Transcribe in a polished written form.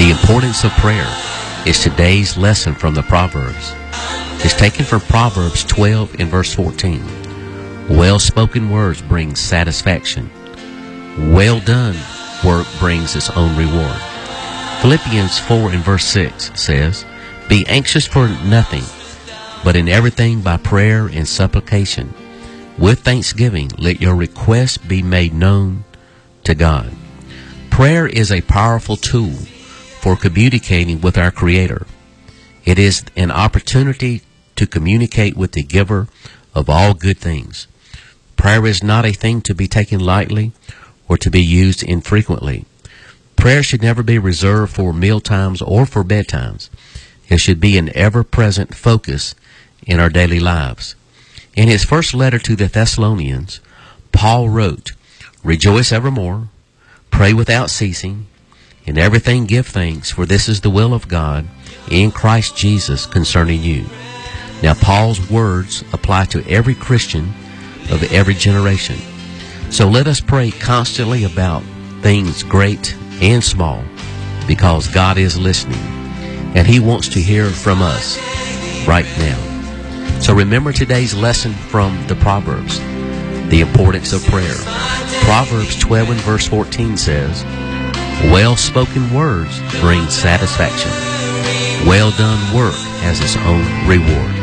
The importance of prayer is today's lesson from the Proverbs. It's taken from Proverbs 12 and verse 14. Well-spoken words bring satisfaction. Well done work brings its own reward. Philippians 4 and verse 6 says, Be anxious for nothing, but in everything by prayer and supplication. With thanksgiving, let your requests be made known to God. Prayer is a powerful tool for communicating with our Creator. It is an opportunity to communicate with the giver of all good things. Prayer is not a thing to be taken lightly or to be used infrequently. Prayer should never be reserved for mealtimes or for bedtimes. It should be an ever-present focus in our daily lives. In his first letter to the Thessalonians, Paul wrote, Rejoice evermore, pray without ceasing, in everything give thanks, for this is the will of God in Christ Jesus concerning you. Now, Paul's words apply to every Christian of every generation. So let us pray constantly about things great and small, because God is listening, and He wants to hear from us right now. So remember today's lesson from the Proverbs, the importance of prayer. Proverbs 12 and verse 14 says, Well-spoken words bring satisfaction. Well done work has its own reward.